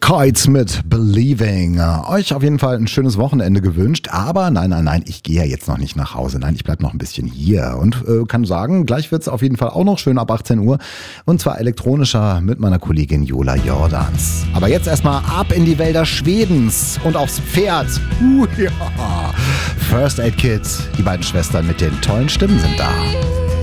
Kites mit Believing. Euch auf jeden Fall ein schönes Wochenende gewünscht, aber nein, ich gehe ja jetzt noch nicht nach Hause. Nein, ich bleibe noch ein bisschen hier und kann sagen, gleich wird es auf jeden Fall auch noch schön ab 18 Uhr und zwar elektronischer mit meiner Kollegin Jola Jordans. Aber jetzt erstmal ab in die Wälder Schwedens und aufs Pferd. Ja. First Aid Kids, die beiden Schwestern mit den tollen Stimmen sind da.